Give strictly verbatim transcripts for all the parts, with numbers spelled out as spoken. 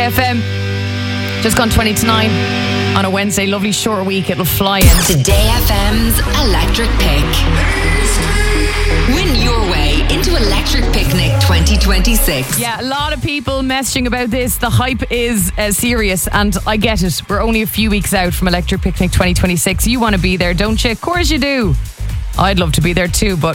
F M, just gone twenty to nine on a Wednesday. Lovely short week. It'll fly in. Today F M's Electric Pick. Win your way into Electric Picnic twenty twenty-six. Yeah, a lot of people messaging about this. The hype is uh, serious, and I get it. We're only a few weeks out from Electric Picnic twenty twenty-six. You want to be there, don't you? Of course you do. I'd love to be there too, but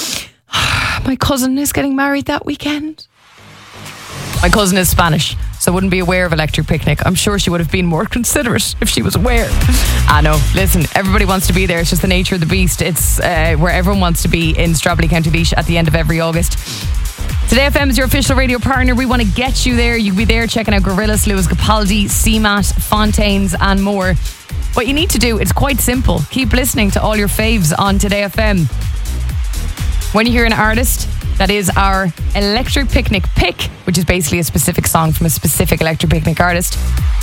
my cousin is getting married that weekend. My cousin is Spanish, so wouldn't be aware of Electric Picnic. I'm sure she would have been more considerate if she was aware. I know. Listen, everybody wants to be there. It's just the nature of the beast. It's uh, where everyone wants to be in Strawberry County Laois at the end of every August. Today F M is your official radio partner. We want to get you there. You'll be there checking out Gorillaz, Lewis Capaldi, C M A T, Fontaines and more. What you need to do, it's quite simple. Keep listening to all your faves on Today F M. When you hear an artist that is our Electric Picnic pick, which is basically a specific song from a specific Electric Picnic artist,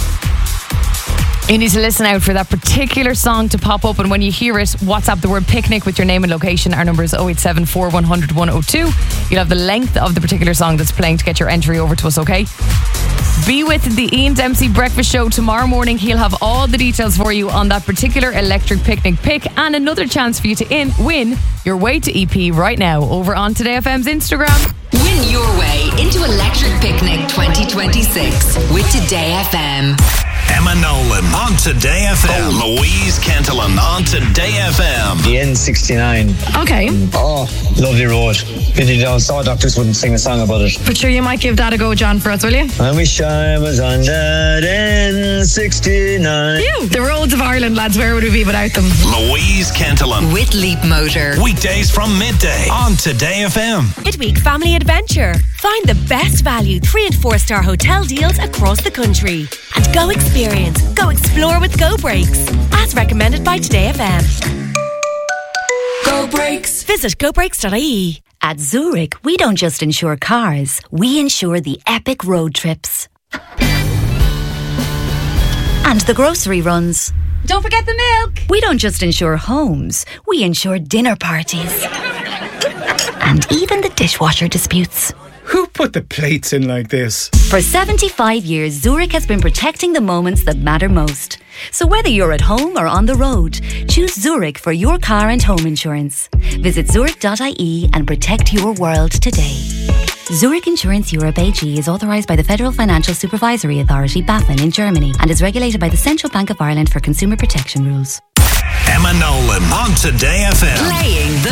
you need to listen out for that particular song to pop up, and when you hear it, WhatsApp the word picnic with your name and location. Our number is oh eight seven four, one hundred, one oh two. You'll have the length of the particular song that's playing to get your entry over to us, okay? Be with the Ian Dempsey Breakfast Show tomorrow morning. He'll have all the details for you on that particular Electric Picnic pick, and another chance for you to in, win your way to E P right now over on Today F M's Instagram. Win your way into Electric Picnic twenty twenty-six with Today F M. Emma Nolan on Today F M. Louise Cantillon on Today F M. The N sixty-nine. Okay. Oh, lovely road. Pity down Saw Doctors wouldn't sing a song about it. But sure, you might give that a go, John, for us, will you? I wish I was on that N sixty-nine. Ew. The roads of Ireland, lads, where would we be without them? Louise Cantillon. With Leap Motor. Weekdays from midday on Today F M. Midweek Family Adventure. Find the best value three and four star hotel deals across the country. And go experience, go explore with Go Brakes. As recommended by Today F M. Go Brakes. Visit go brakes dot I E. At Zurich, we don't just insure cars, we insure the epic road trips. And the grocery runs. Don't forget the milk. We don't just insure homes, we insure dinner parties. And even the dishwasher disputes. Who put the plates in like this? For seventy-five years, Zurich has been protecting the moments that matter most. So whether you're at home or on the road, choose Zurich for your car and home insurance. Visit zurich dot I E and protect your world today. Zurich Insurance Europe A G is authorised by the Federal Financial Supervisory Authority, BaFin, in Germany, and is regulated by the Central Bank of Ireland for consumer protection rules. Emma Nolan on Today F M. Playing the